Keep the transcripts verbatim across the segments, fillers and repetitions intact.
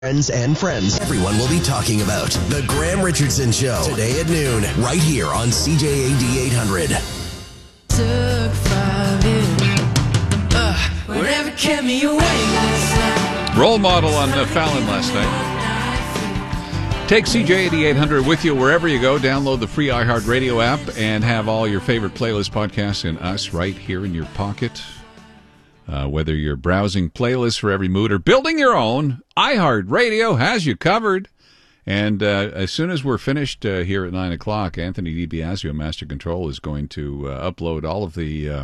Friends and friends, everyone will be talking about The Graham Richardson Show today at noon, right here on C J A D eight hundred. Took five years, uh, whatever kept me awake last night. Role model on uh, Fallon last night. Take C J A D eight hundred with you wherever you go. Download the free iHeartRadio app and have all your favorite playlist podcasts and us right here in your pocket. Uh, whether you're browsing playlists for every mood or building your own, iHeartRadio has you covered. And uh, as soon as we're finished uh, here at nine o'clock, Anthony DiBiasio, Master Control, is going to uh, upload all of the uh,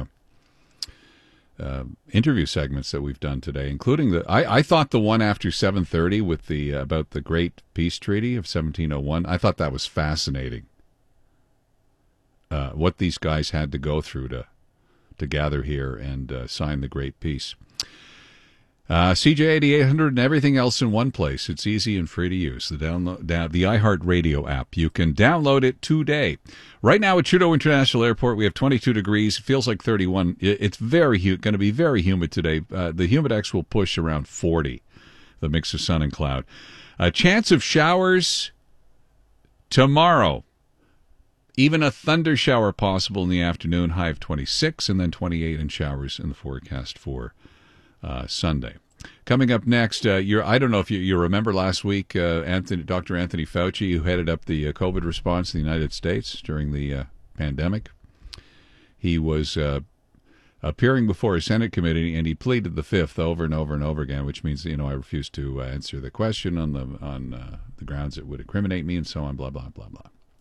uh, interview segments that we've done today, including the... I, I thought the one after seven thirty with the uh, about the Great Peace Treaty of seventeen oh one, I thought that was fascinating. Uh, what these guys had to go through to... to gather here and uh, sign the Great Peace. Uh, C J A D eight hundred and everything else in one place. It's easy and free to use. The download, down, the iHeartRadio app. You can download it today. Right now at Trudeau International Airport, we have twenty-two degrees. It feels like thirty-one. It's very going to be very humid today. Uh, the Humidex will push around forty, the mix of sun and cloud. A chance of showers tomorrow. Even a thunder shower possible in the afternoon, high of twenty-six, and then twenty-eight in showers in the forecast for uh, Sunday. Coming up next, uh, you're, I don't know if you, you remember last week, uh, Anthony, Doctor Anthony Fauci, who headed up the uh, COVID response in the United States during the uh, pandemic. He was uh, appearing before a Senate committee, and he pleaded the fifth over and over and over again, which means, you know, I refuse to uh, answer the question on the on uh, the grounds it would incriminate me, and so on, blah, blah, blah, blah.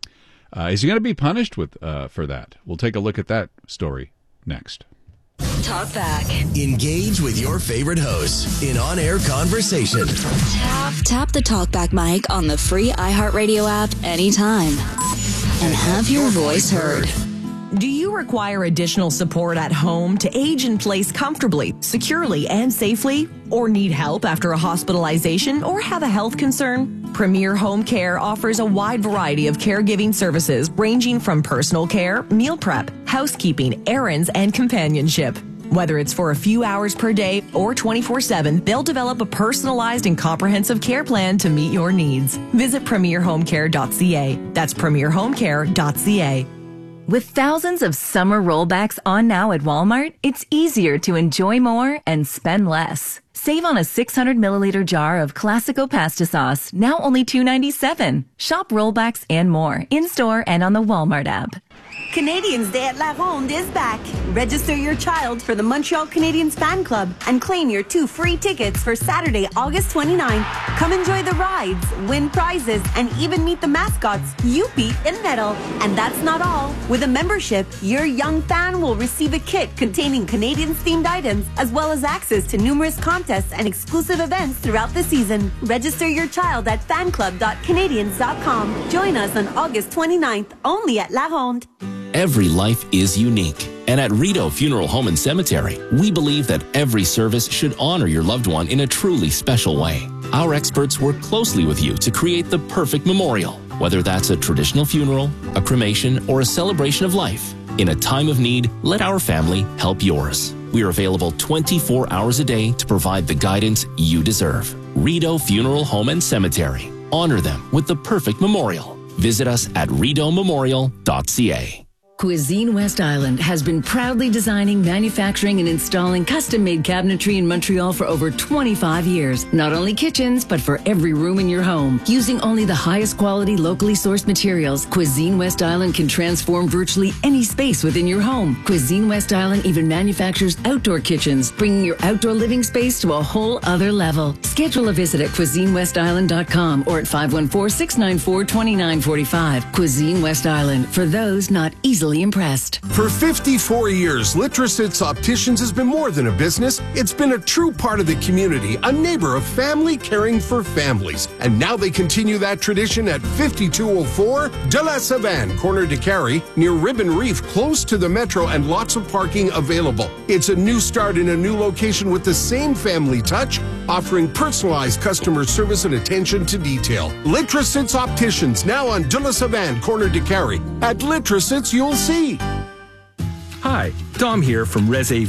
Uh, is he going to be punished with uh, for that? We'll take a look at that story next. Talk back. Engage with your favorite hosts in on-air conversation. Tap, tap the Talkback mic on the free iHeartRadio app anytime and have your voice heard. Do you require additional support at home to age in place comfortably, securely, and safely? Or need help after a hospitalization or have a health concern? Premier Home Care offers a wide variety of caregiving services ranging from personal care, meal prep, housekeeping, errands, and companionship. Whether it's for a few hours per day or twenty-four seven, they'll develop a personalized and comprehensive care plan to meet your needs. Visit premier home care dot c a. That's premier home care dot c a. With thousands of summer rollbacks on now at Walmart, it's easier to enjoy more and spend less. Save on a six hundred milliliter jar of Classico pasta sauce, now only two dollars and ninety-seven cents. Shop rollbacks and more, in-store and on the Walmart app. Canadians Day at La Ronde is back. Register your child for the Montreal Canadiens fan club and claim your two free tickets for Saturday, August twenty-ninth. Come enjoy the rides, win prizes, and even meet the mascots, Youpi and Metal. And that's not all. With a membership, your young fan will receive a kit containing Canadiens-themed items, as well as access to numerous contests and exclusive events throughout the season. Register your child at fan club dot canadiens dot com. Join us on August twenty-ninth, only at La Ronde. Every life is unique. And at Rideau Funeral Home and Cemetery, we believe that every service should honor your loved one in a truly special way. Our experts work closely with you to create the perfect memorial, whether that's a traditional funeral, a cremation, or a celebration of life. In a time of need, let our family help yours. We are available twenty-four hours a day to provide the guidance you deserve. Rideau Funeral Home and Cemetery. Honor them with the perfect memorial. Visit us at rideau memorial dot c a. Cuisine West Island has been proudly designing, manufacturing, and installing custom-made cabinetry in Montreal for over twenty-five years. Not only kitchens, but for every room in your home. Using only the highest quality, locally sourced materials, Cuisine West Island can transform virtually any space within your home. Cuisine West Island even manufactures outdoor kitchens, bringing your outdoor living space to a whole other level. Schedule a visit at cuisine west island dot com or at five one four, six nine four, two nine four five. Cuisine West Island, for those not easily impressed. For fifty-four years, Litrosits Opticians has been more than a business. It's been a true part of the community, a neighbor of family caring for families. And now they continue that tradition at fifty-two oh four De La Savane, corner de Carey, near Ribbon Reef, close to the metro and lots of parking available. It's a new start in a new location with the same family touch, offering personalized customer service and attention to detail. Litrosits Opticians, now on De La Savane, corner de Carey. At Litrosits, you'll see. Hi, Dom here from Res A V.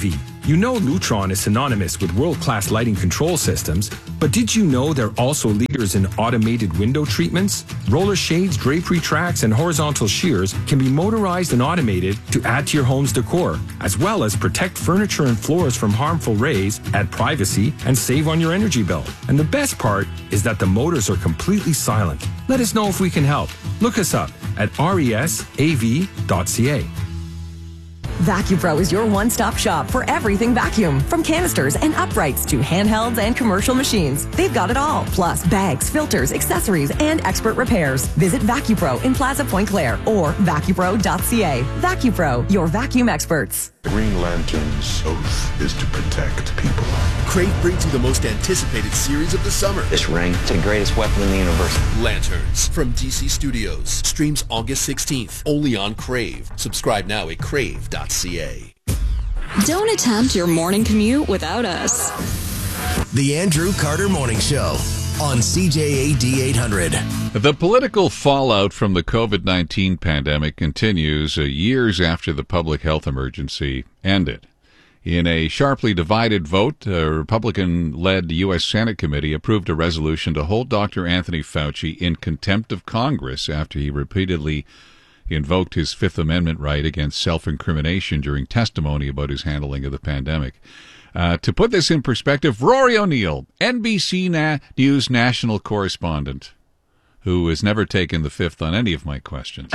You know Lutron is synonymous with world-class lighting control systems, but did you know they're also leaders in automated window treatments? Roller shades, drapery tracks, and horizontal shears can be motorized and automated to add to your home's decor, as well as protect furniture and floors from harmful rays, add privacy, and save on your energy bill. And the best part is that the motors are completely silent. Let us know if we can help. Look us up at resav dot c a. VacuPro is your one-stop shop for everything vacuum, from canisters and uprights to handhelds and commercial machines. They've got it all, plus bags, filters, accessories, and expert repairs. Visit VacuPro in Plaza Point Claire or vacupro dot c a. VacuPro, your vacuum experts. Green Lantern's oath is to protect people. Crave brings you the most anticipated series of the summer. This ring is the greatest weapon in the universe. Lanterns from D C Studios. Streams August sixteenth, only on Crave. Subscribe now at crave dot c a. Don't attempt your morning commute without us. The Andrew Carter Morning Show on C J A D eight hundred. The political fallout from the COVID nineteen pandemic continues uh, years after the public health emergency ended. In a sharply divided vote, a Republican-led U S Senate committee approved a resolution to hold Doctor Anthony Fauci in contempt of Congress after he repeatedly invoked his Fifth Amendment right against self-incrimination during testimony about his handling of the pandemic. Uh, to put this in perspective, Rory O'Neill, N B C Na- News national correspondent, who has never taken the fifth on any of my questions,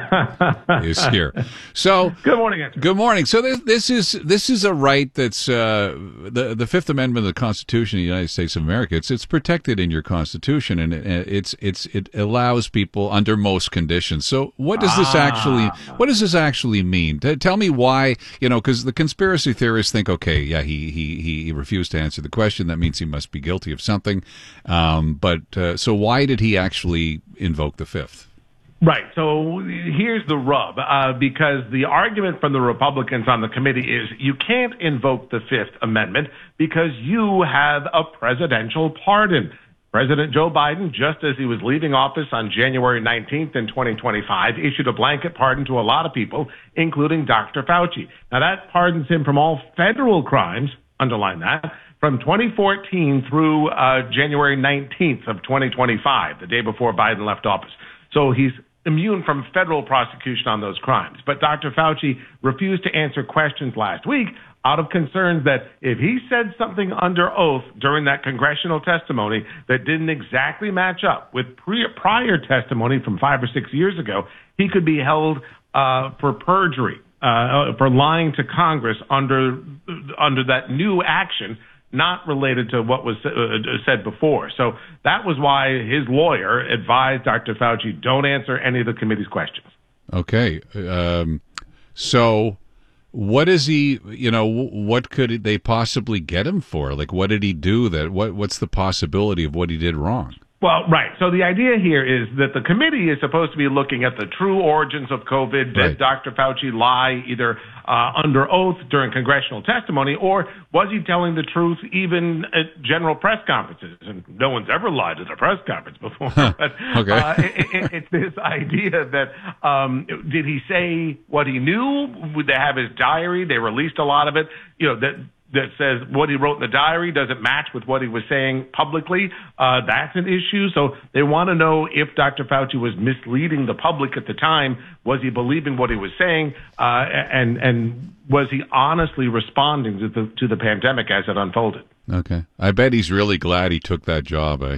is here. So good morning, Andrew. Good morning. So this, this is this is a right that's uh, the the Fifth Amendment of the Constitution of the United States of America. It's it's protected in your Constitution, and it, it's it's it allows people under most conditions. So what does this Ah. actually what does this actually mean? T- Tell me why. You know, because the conspiracy theorists think, okay, yeah, he he he refused to answer the question. That means he must be guilty of something. Um, but uh, so why did he actually invoke the Fifth? Right. So here's the rub, uh, because the argument from the Republicans on the committee is you can't invoke the Fifth Amendment because you have a presidential pardon. President Joe Biden, just as he was leaving office on January nineteenth in twenty twenty-five, issued a blanket pardon to a lot of people, including Doctor Fauci. Now, that pardons him from all federal crimes, underline that, from twenty fourteen through uh, January nineteenth of twenty twenty-five, the day before Biden left office. So he's immune from federal prosecution on those crimes. But Doctor Fauci refused to answer questions last week out of concerns that if he said something under oath during that congressional testimony that didn't exactly match up with pre- prior testimony from five or six years ago, he could be held uh, for perjury, uh, for lying to Congress under under that new action, not related to what was uh, said before. So that was why his lawyer advised Doctor Fauci, don't answer any of the committee's questions. Okay. Um, so what is he, you know, what could they possibly get him for? Like, what did he do that, what, what's the possibility of what he did wrong? Well, right. So the idea here is that the committee is supposed to be looking at the true origins of COVID. Did Right. Doctor Fauci lie either uh, under oath during congressional testimony, or was he telling the truth even at general press conferences? And no one's ever lied at a press conference before. But Okay. uh, it, it, it's this idea that um, did he say what he knew? Would they have his diary? They released a lot of it. You know, that that says what he wrote in the diary doesn't match with what he was saying publicly. Uh, that's an issue. So they want to know if Doctor Fauci was misleading the public at the time. Was he believing what he was saying? Uh, and and was he honestly responding to the to the pandemic as it unfolded? Okay. I bet he's really glad he took that job, eh?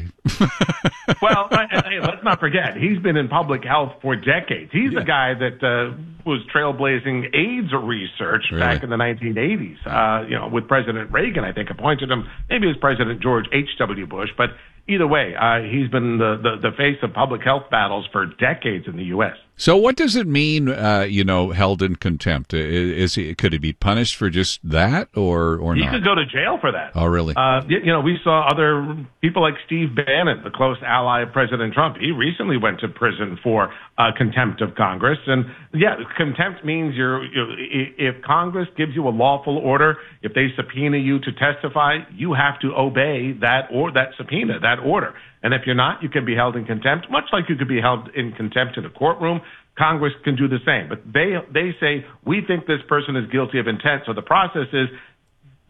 Well, I, I, let's not forget, he's been in public health for decades. He's the guy that uh, was trailblazing AIDS research Really? back in the nineteen eighties. Uh, you know, with President Reagan, I think, appointed him. Maybe it was President George H W. Bush, but either way, uh, he's been the, the, the face of public health battles for decades in the U S So what does it mean, uh, you know, held in contempt? Is, is he, could he be punished for just that or, or He not? could go to jail for that. Oh, really? Uh, you, you know, we saw other people like Steve Bannon, the close ally of President Trump. He recently went to prison for uh, contempt of Congress. And yeah, contempt means you're, you're, if Congress gives you a lawful order, if they subpoena you to testify, you have to obey that or that subpoena, that order. And if you're not, you can be held in contempt, much like you could be held in contempt in a courtroom. Congress can do the same. But they they say, we think this person is guilty of intent. So the process is,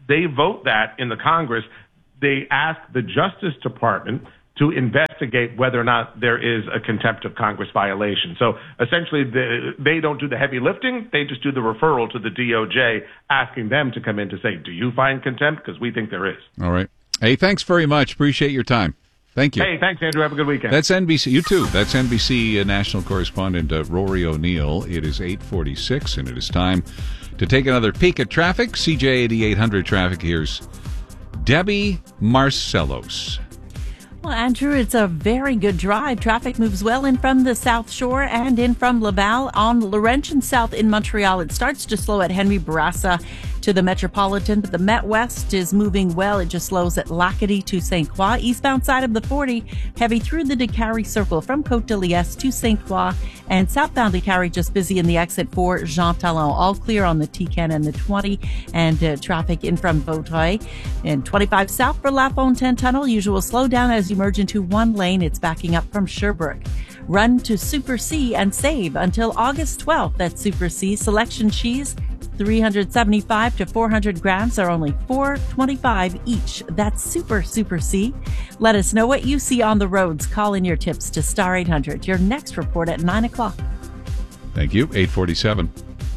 They vote that in the Congress. They ask the Justice Department to investigate whether or not there is a contempt of Congress violation. So essentially, the, they don't do the heavy lifting. They just do the referral to the D O J, asking them to come in to say, do you find contempt? Because we think there is. All right. Hey, thanks very much. Appreciate your time. Thank you. Hey, thanks, Andrew. Have a good weekend. That's N B C. You too. That's N B C uh, national correspondent uh, Rory O'Neill. It is eight forty-six, and it is time to take another peek at traffic. C J eighty-eight hundred traffic. Here's Debbie Marcellos. Well, Andrew, it's a very good drive. Traffic moves well in from the South Shore and in from Laval. On Laurentian South in Montreal, it starts to slow at Henry Bourassa to the Metropolitan, but the Met West is moving well. It just slows at Lacadie to Saint Croix. Eastbound side of the forty, heavy through the Décarie Circle from Côte de Liesse to Saint Croix, and southbound Décarie just busy in the exit for Jean Talon. All clear on the T ten and the twenty, and uh, traffic in from Vaudreuil. And twenty-five south for La Fontaine Tunnel, usual slowdown as you merge into one lane. It's backing up from Sherbrooke. Run to Super C and save until August twelfth at Super C. Selection cheese, three seventy-five to four hundred grams are only four twenty-five each. That's Super Super C. Let us know what you see on the roads. Call in your tips to Star eight hundred. Your next report at nine o'clock. Thank you. eight forty-seven.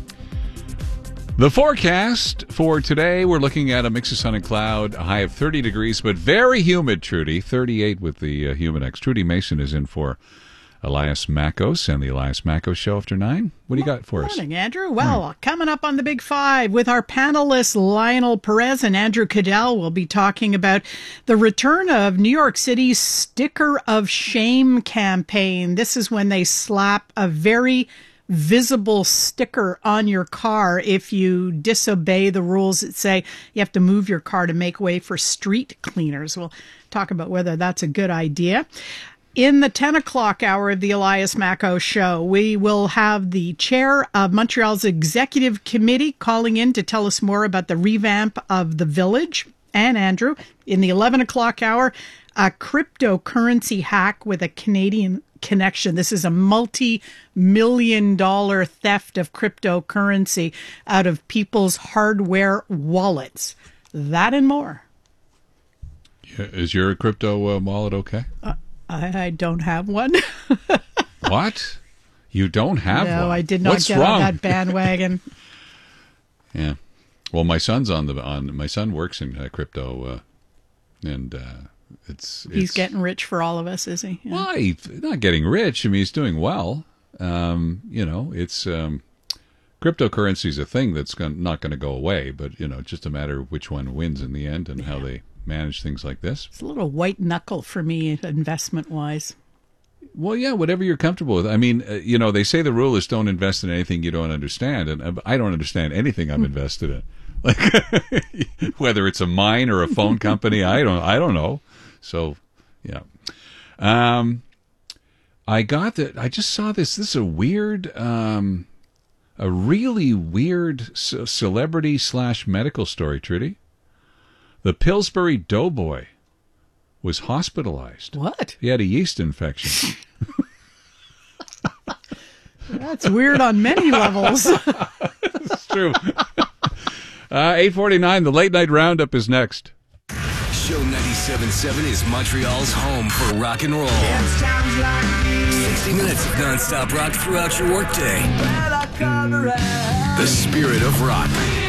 The forecast for today, we're looking at a mix of sun and cloud, a high of thirty degrees, but very humid, Trudy. thirty-eight with the uh, Humidex. Trudy Mason is in for Elias Makos and the Elias Makos Show after nine. What do you got for us? Morning, Andrew. Well, hmm. coming up on the Big Five with our panelists, Lionel Perez and Andrew Cadell, we'll be talking about the return of New York City's Sticker of Shame campaign. This is when they slap a very visible sticker on your car if you disobey the rules that say you have to move your car to make way for street cleaners. We'll talk about whether that's a good idea. In the ten o'clock hour of the Elias Makos Show, we will have the chair of Montreal's executive committee calling in to tell us more about the revamp of the village. And Andrew, in the eleven o'clock hour, a cryptocurrency hack with a Canadian connection. This is a multi-million dollar theft of cryptocurrency out of people's hardware wallets. That and more. Yeah, is your crypto uh, wallet okay? Uh, I, I don't have one. What? You don't have no, one? No, I did not What's get wrong? on that bandwagon. Yeah. Well, my son's on the on. My son works in uh, crypto, uh, and uh, it's, it's he's getting rich for all of us, is he? Yeah. Well, he's not getting rich. I mean, he's doing well. Um, you know, it's um, cryptocurrency is a thing that's gonna, not going to go away, but you know, it's just a matter of which one wins in the end and yeah. how they manage things like this. It's a little white knuckle for me, investment wise. Well, yeah, whatever you're comfortable with. I mean, uh, you know, they say the rule is don't invest in anything you don't understand, and uh, I don't understand anything I'm invested in. Like whether it's a mine or a phone company, I don't, I don't know. So, yeah. Um, I got that. I just saw this. This is a weird, um, a really weird c- celebrity slash medical story, Trudy. The Pillsbury Doughboy was hospitalized. What? He had a yeast infection. That's weird on many levels. It's true. Uh, eight forty-nine, the Late Night Roundup is next. Show ninety-seven point seven is Montreal's home for rock and roll. sixty minutes of non-stop rock throughout your workday. The spirit of rock.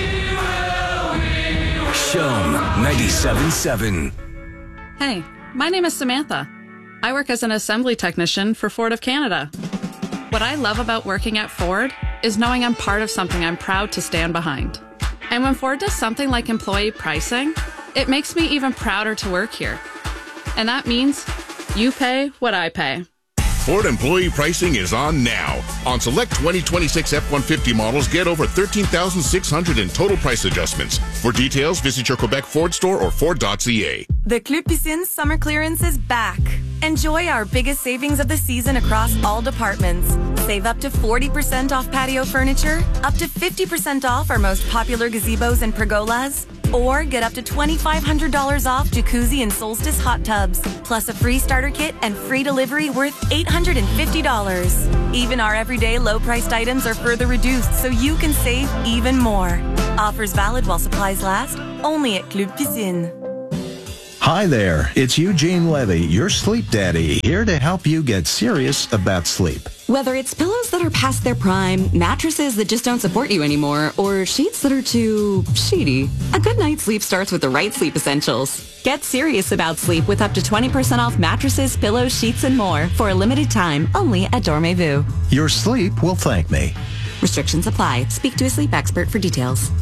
Show ninety-seven point seven. Hey, my name is Samantha. I work as an assembly technician for Ford of Canada. What I love about working at Ford is knowing I'm part of something I'm proud to stand behind. And when Ford does something like employee pricing, it makes me even prouder to work here. And that means you pay what I pay. Ford employee pricing is on now. On select twenty twenty-six F one fifty models, get over thirteen thousand six hundred in total price adjustments. For details, visit your Quebec Ford store or Ford dot C A. The Club Piscine summer clearance is back. Enjoy our biggest savings of the season across all departments. Save up to forty percent off patio furniture, up to fifty percent off our most popular gazebos and pergolas, or get up to twenty-five hundred dollars off jacuzzi and Solstice hot tubs, plus a free starter kit and free delivery worth eight hundred fifty dollars. Even our everyday low-priced items are further reduced so you can save even more. Offers valid while supplies last. only at Club Piscine. Hi there, it's Eugene Levy, your sleep daddy, here to help you get serious about sleep. Whether it's pillows that are past their prime, mattresses that just don't support you anymore, or sheets that are too sheety, a good night's sleep starts with the right sleep essentials. Get serious about sleep with up to twenty percent off mattresses, pillows, sheets, and more for a limited time only at Dormez-vous. Your sleep will thank me. Restrictions apply. Speak to a sleep expert for details.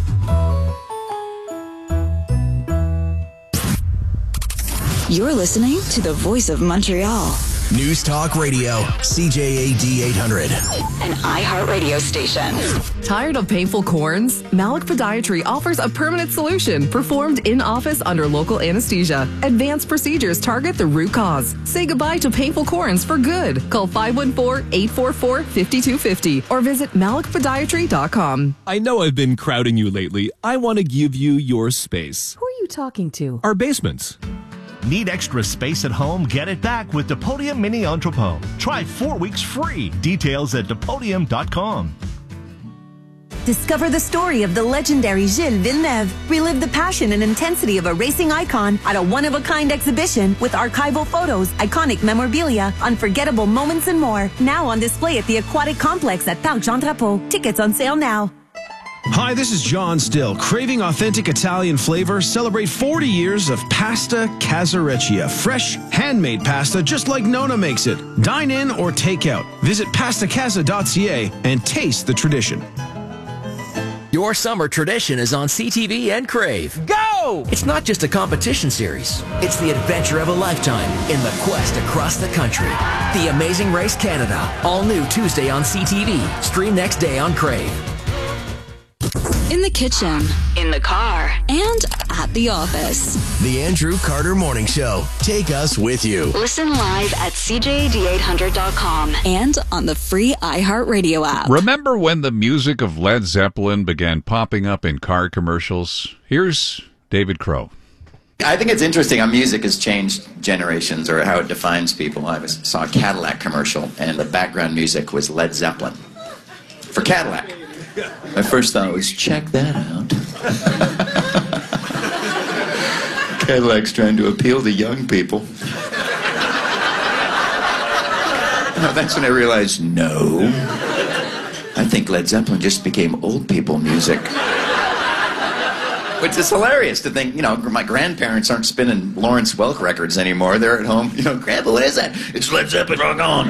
You're listening to the voice of Montreal. News Talk Radio, C J A D eight hundred. An iHeartRadio station. Tired of painful corns? Malik Podiatry offers a permanent solution performed in office under local anesthesia. Advanced procedures target the root cause. Say goodbye to painful corns for good. Call five one four, eight four four, five two five zero or visit malik podiatry dot com. I know I've been crowding you lately. I want to give you your space. Who are you talking to? Our basements. Need extra space at home? Get it back with Depodium Mini Entrepot. Try four weeks free. Details at depodium dot com. Discover the story of the legendary Gilles Villeneuve. Relive the passion and intensity of a racing icon at a one-of-a-kind exhibition with archival photos, iconic memorabilia, unforgettable moments, and more. Now on display at the Aquatic Complex at Parc Jean Drapeau. Tickets on sale now. Hi, this is John Still. Craving authentic Italian flavor? Celebrate forty years of Pasta Casareccia. Fresh, handmade pasta just like Nona makes it. Dine in or take out. Visit pasta casa dot c a and taste the tradition. Your summer tradition is on C T V and Crave. Go! It's not just a competition series. It's the adventure of a lifetime in the quest across the country. The Amazing Race Canada. All new Tuesday on C T V. Stream next day on Crave. In the kitchen, in the car, and at the office. The Andrew Carter Morning Show. Take us with you. Listen live at C J A D eight hundred dot com and on the free iHeartRadio app. Remember when the music of Led Zeppelin began popping up in car commercials? Here's David Crow. I think it's interesting how music has changed generations or how it defines people. I was, saw a Cadillac commercial, and the background music was Led Zeppelin for Cadillac. My first thought was, check that out. Cadillac's trying to appeal to young people. No, that's when I realized, no. I think Led Zeppelin just became old people music. Which is hilarious to think, you know, my grandparents aren't spinning Lawrence Welk records anymore. They're at home, you know, Grandpa, what is that? It's Led Zeppelin, rock on.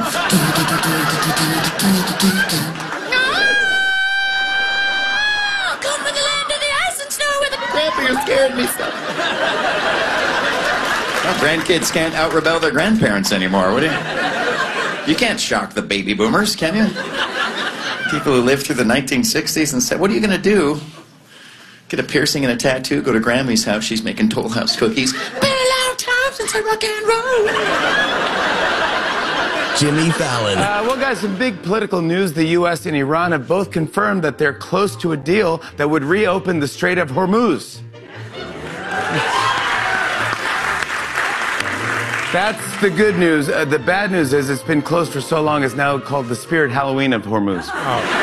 Grandpa, you scared me so. Well, grandkids can't out-rebel their grandparents anymore, would you? You can't shock the baby boomers, can you? People who lived through the nineteen sixties and said, what are you going to do? Get a piercing and a tattoo, go to Grammy's house, she's making Toll House cookies. Been a long time since I rock and roll. Jimmy Fallon. Uh, well, guys, some big political news. The U S and Iran have both confirmed that they're close to a deal that would reopen the Strait of Hormuz. That's the good news. Uh, the bad news is it's been closed for so long, it's now called the Spirit Halloween of Hormuz. Oh.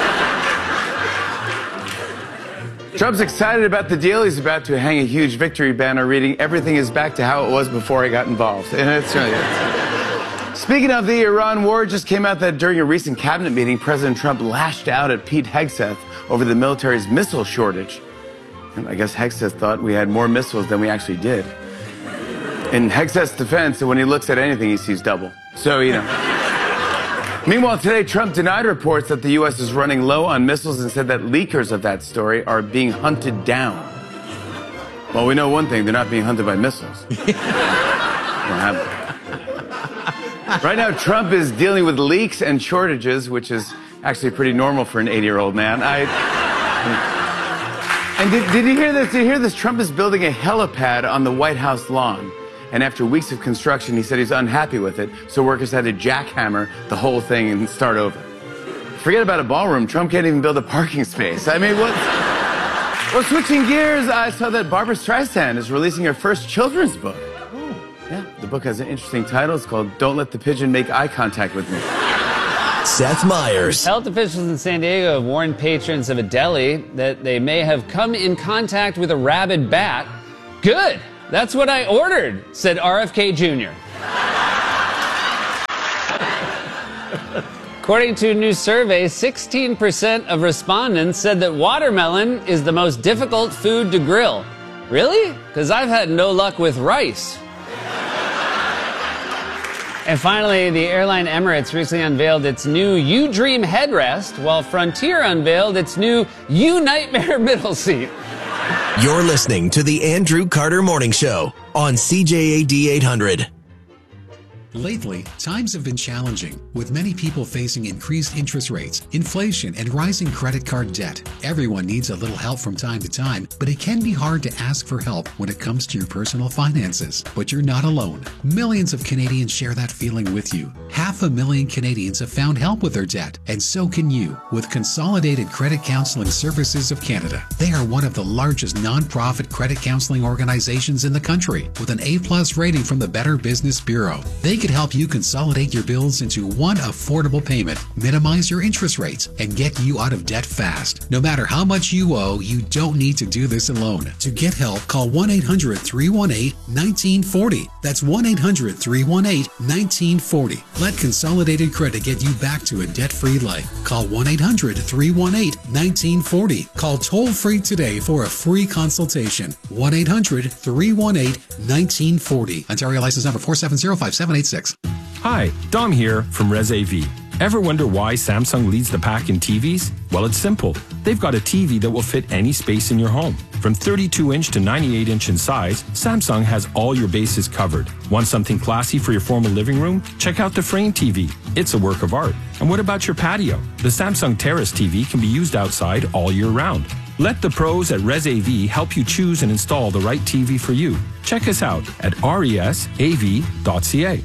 Trump's excited about the deal. He's about to hang a huge victory banner reading, "Everything is back to how it was before I got involved." And it's really it. Speaking of the Iran war, it just came out that during a recent cabinet meeting, President Trump lashed out at Pete Hegseth over the military's missile shortage. And I guess Hegseth thought we had more missiles than we actually did. In Hegseth's defense, when he looks at anything, he sees double. So, you know. Meanwhile, today, Trump denied reports that the U S is running low on missiles and said that leakers of that story are being hunted down. Well, we know one thing, they're not being hunted by missiles. They don't have them. Right now, Trump is dealing with leaks and shortages, which is actually pretty normal for an eighty-year-old man. I... And did, did you hear this? Did you hear this? Trump is building a helipad on the White House lawn. And after weeks of construction, he said he's unhappy with it, so workers had to jackhammer the whole thing and start over. Forget about a ballroom. Trump can't even build a parking space. I mean, what? Well, switching gears, I saw that Barbra Streisand is releasing her first children's book. Yeah, the book has an interesting title. It's called Don't Let the Pigeon Make Eye Contact with Me. Seth Meyers. Health officials in San Diego have warned patrons of a deli that they may have come in contact with a rabid bat. Good. That's what I ordered, said R F K Junior According to a new survey, sixteen percent of respondents said that watermelon is the most difficult food to grill. Really? Because I've had no luck with rice. And finally, the airline Emirates recently unveiled its new U Dream headrest, while Frontier unveiled its new U Nightmare middle seat. You're listening to the Andrew Carter Morning Show on C J A D eight hundred. Lately, times have been challenging, with many people facing increased interest rates, inflation, and rising credit card debt. Everyone needs a little help from time to time, but it can be hard to ask for help when it comes to your personal finances. But you're not alone. Millions of Canadians share that feeling with you. Half a million Canadians have found help with their debt, and so can you with Consolidated Credit Counseling Services of Canada. They are one of the largest non-profit credit counseling organizations in the country, with an A-plus rating from the Better Business Bureau. They can help you consolidate your bills into one affordable payment, minimize your interest rates, and get you out of debt fast. No matter how much you owe, you don't need to do this alone. To get help, call one eight hundred, three one eight, one nine four zero. That's one eight hundred, three one eight, one nine four zero. Let Consolidated Credit get you back to a debt-free life. Call one eight hundred, three one eight, one nine four zero. Call toll-free today for a free consultation. one eight hundred, three one eight, one nine four zero. Ontario license number four seven zero, five seven eight six. Hi, Dom here from ResAV. Ever wonder why Samsung leads the pack in T Vs? Well, it's simple. They've got a T V that will fit any space in your home. From thirty-two inch to ninety-eight inch in size, Samsung has all your bases covered. Want something classy for your formal living room? Check out the Frame T V. It's a work of art. And what about your patio? The Samsung Terrace T V can be used outside all year round. Let the pros at ResAV help you choose and install the right T V for you. Check us out at resav dot c a.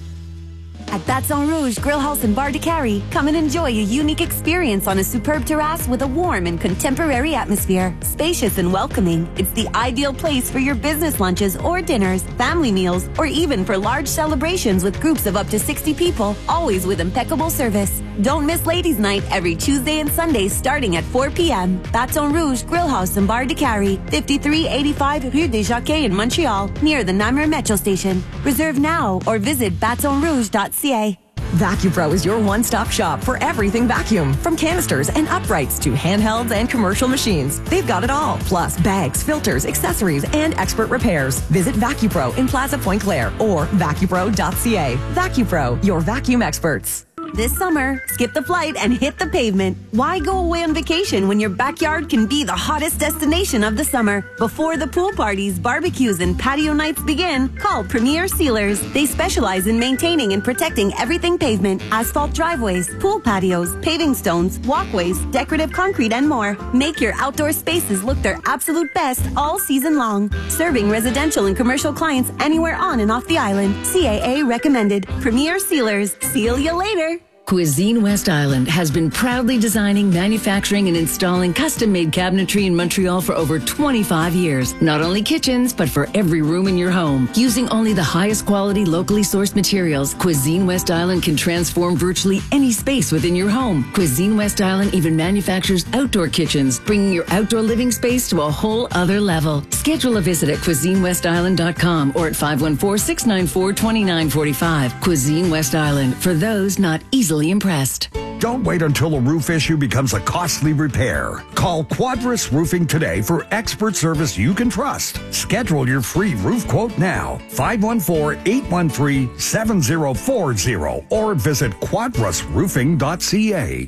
At Baton Rouge Grill House and Bar de Carry, come and enjoy a unique experience on a superb terrace with a warm and contemporary atmosphere. Spacious and welcoming, it's the ideal place for your business lunches or dinners, family meals, or even for large celebrations with groups of up to sixty people, always with impeccable service. Don't miss Ladies' Night every Tuesday and Sunday starting at four p.m. Baton Rouge Grill House and Bar de Carry, fifty-three eighty-five Rue des Jacquets in Montreal, near the Namur Metro Station. Reserve now or visit baton rouge dot c a. VacuPro is your one-stop shop for everything vacuum. From canisters and uprights to handhelds and commercial machines. They've got it all. Plus bags, filters, accessories, and expert repairs. Visit VacuPro in Plaza Point Claire or vacupro dot c a. VacuPro, your vacuum experts. This summer, skip the flight and hit the pavement. Why go away on vacation when your backyard can be the hottest destination of the summer? Before the pool parties, barbecues, and patio nights begin, call Premier Sealers. They specialize in maintaining and protecting everything pavement, asphalt driveways, pool patios, paving stones, walkways, decorative concrete, and more. Make your outdoor spaces look their absolute best all season long. Serving residential and commercial clients anywhere on and off the island. C A A recommended. Premier Sealers. Seal you later. Cuisine West Island has been proudly designing, manufacturing, and installing custom-made cabinetry in Montreal for over twenty-five years. Not only kitchens, but for every room in your home. Using only the highest quality, locally sourced materials, Cuisine West Island can transform virtually any space within your home. Cuisine West Island even manufactures outdoor kitchens, bringing your outdoor living space to a whole other level. Schedule a visit at cuisine west island dot com or at five one four, six nine four, two nine four five. Cuisine West Island, for those not easily impressed. Don't wait until a roof issue becomes a costly repair. Call Quadris Roofing today for expert service you can trust. Schedule your free roof quote now. five one four, eight one three, seven zero four zero or visit quadris roofing dot c a.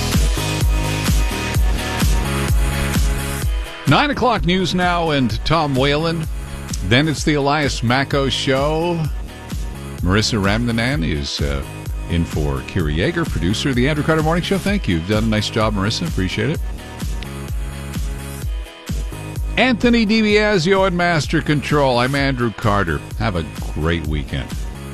Nine o'clock news now and Tom Whalen. Then it's the Elias Macco Show. Marissa Ramnanan is uh, in for Kira Yeager, producer of the Andrew Carter Morning Show. Thank you. You've done a nice job, Marissa. Appreciate it. Anthony DiBiasio at Master Control. I'm Andrew Carter. Have a great weekend.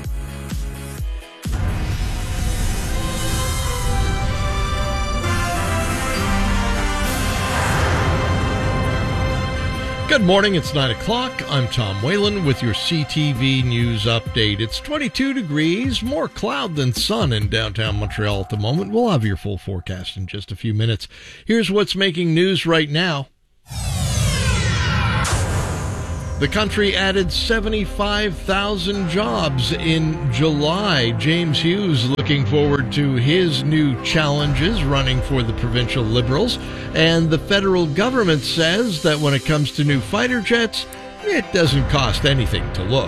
Good morning, it's nine o'clock. I'm Tom Whalen with your C T V News Update. It's twenty-two degrees, more cloud than sun in downtown Montreal at the moment. We'll have your full forecast in just a few minutes. Here's what's making news right now. The country added seventy-five thousand jobs in July. James Hughes looking forward to his new challenges running for the provincial Liberals. And the federal government says that when it comes to new fighter jets, it doesn't cost anything to look.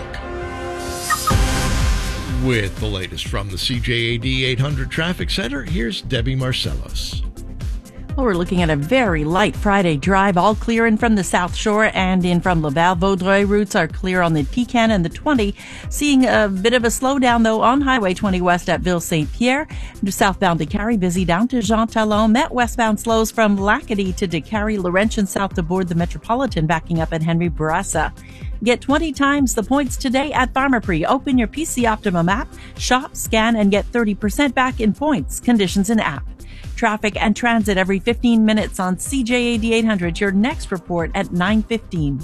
With the latest from the C J A D eight hundred Traffic Center, here's Debbie Marcellos. Well, we're looking at a very light Friday drive, all clear in from the South Shore and in from Laval. Vaudreuil routes are clear on the Pecan and the twenty. Seeing a bit of a slowdown, though, on Highway twenty west at Ville Saint Pierre. Southbound to Décarie, busy down to Jean Talon. Met westbound slows from Lacadie to Décarie. Laurentian south to board the Metropolitan, backing up at Henry Bourassa. Get twenty times the points today at Pharmaprix. Open your P C Optimum app, shop, scan, and get thirty percent back in points. Conditions in app. Traffic and transit every fifteen minutes on C J A D eight hundred. Your next report at nine fifteen.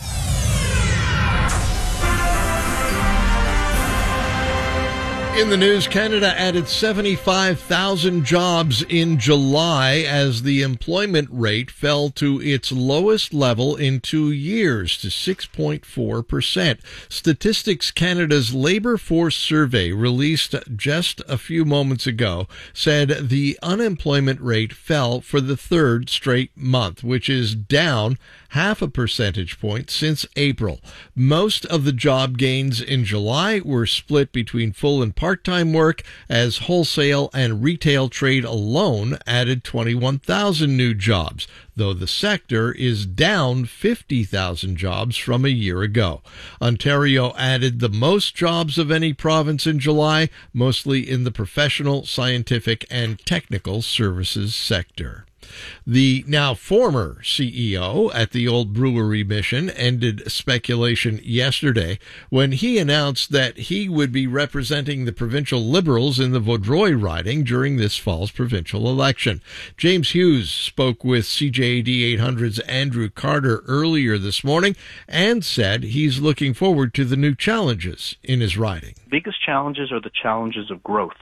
In the news, Canada added seventy-five thousand jobs in July as the employment rate fell to its lowest level in two years to six point four percent. Statistics Canada's Labour Force Survey, released just a few moments ago, said the unemployment rate fell for the third straight month, which is down half a percentage point since April. Most of the job gains in July were split between full and part-time work, as wholesale and retail trade alone added twenty-one thousand new jobs, though the sector is down fifty thousand jobs from a year ago. Ontario added the most jobs of any province in July, mostly in the professional, scientific, and technical services sector. The now former C E O at the Old Brewery Mission ended speculation yesterday when he announced that he would be representing the provincial Liberals in the Vaudreuil riding during this fall's provincial election. James Hughes spoke with C J A D eight hundred's Andrew Carter earlier this morning and said he's looking forward to the new challenges in his riding. Biggest challenges are the challenges of growth.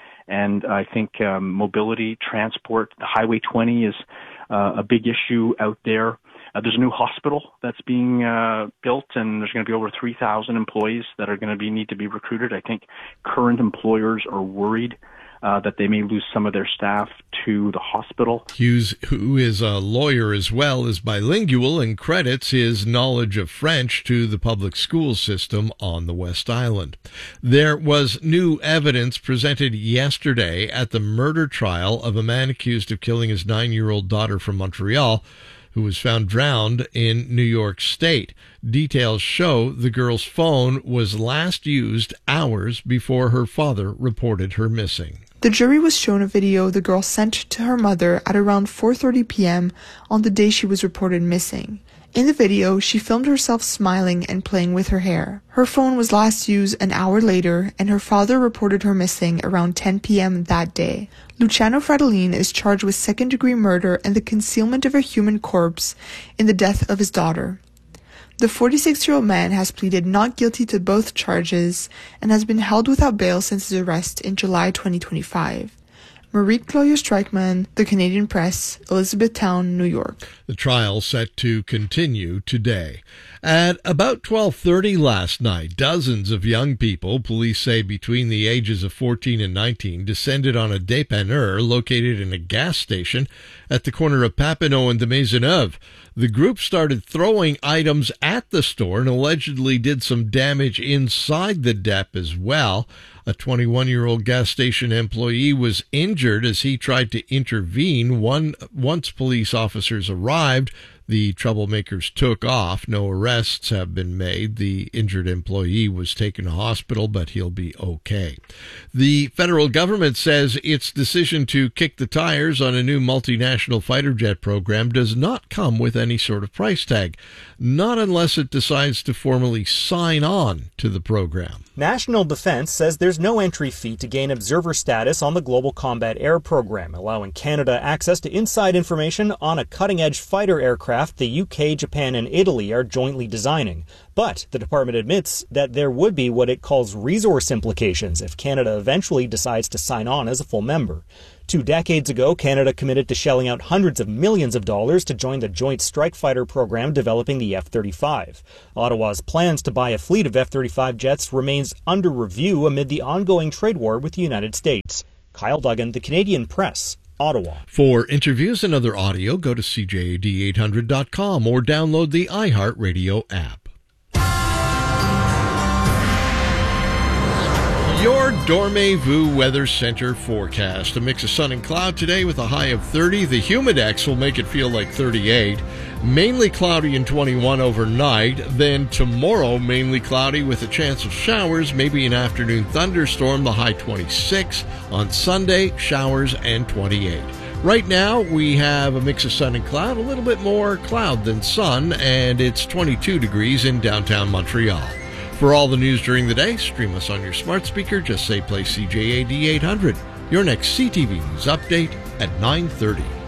And I think um, mobility, transport, the Highway twenty is uh, a big issue out there. Uh, there's a new hospital that's being uh, built, and there's going to be over three thousand employees that are going to be need to be recruited. I think current employers are worried uh, that they may lose some of their staff to the hospital. Hughes, who is a lawyer as well, is bilingual and credits his knowledge of French to the public school system on the West Island. There was new evidence presented yesterday at the murder trial of a man accused of killing his nine-year-old daughter from Montreal, who was found drowned in New York State. Details show the girl's phone was last used hours before her father reported her missing. The jury was shown a video the girl sent to her mother at around four thirty p.m. on the day she was reported missing. In the video, she filmed herself smiling and playing with her hair. Her phone was last used an hour later, and her father reported her missing around ten p.m. that day. Luciano Fratellini is charged with second-degree murder and the concealment of a human corpse in the death of his daughter. The forty-six-year-old man has pleaded not guilty to both charges and has been held without bail since his arrest in July twenty twenty-five. Marie Cloyer Streichman, The Canadian Press, Elizabethtown, New York. The trial set to continue today. At about twelve thirty last night, dozens of young people, police say between the ages of fourteen and nineteen, descended on a dépanneur located in a gas station at the corner of Papineau and de Maisonneuve. The group started throwing items at the store and allegedly did some damage inside the dep as well. A twenty-one-year-old gas station employee was injured as he tried to intervene. One, once police officers arrived, the troublemakers took off. No arrests have been made. The injured employee was taken to hospital, but he'll be okay. The federal government says its decision to kick the tires on a new multinational fighter jet program does not come with any sort of price tag, not unless it decides to formally sign on to the program. National Defense says there's no entry fee to gain observer status on the Global Combat Air Program, allowing Canada access to inside information on a cutting-edge fighter aircraft aircraft the U K, Japan, and Italy are jointly designing. But the department admits that there would be what it calls resource implications if Canada eventually decides to sign on as a full member. Two decades ago, Canada committed to shelling out hundreds of millions of dollars to join the Joint Strike Fighter program developing the F thirty-five. Ottawa's plans to buy a fleet of F thirty-five jets remains under review amid the ongoing trade war with the United States. Kyle Duggan, The Canadian Press, Ottawa. For interviews and other audio, go to C J A D eight hundred dot com or download the iHeartRadio app. Your Dormez-vous Weather Center forecast. A mix of sun and cloud today with a high of thirty. The Humidex will make it feel like thirty-eight. Mainly cloudy and twenty-one overnight. Then tomorrow, mainly cloudy with a chance of showers, maybe an afternoon thunderstorm, the high twenty-six. On Sunday, showers and twenty-eight. Right now, we have a mix of sun and cloud, a little bit more cloud than sun, and it's twenty-two degrees in downtown Montreal. For all the news during the day, stream us on your smart speaker. Just say play C J A D eight hundred. Your next C T V News update at nine thirty.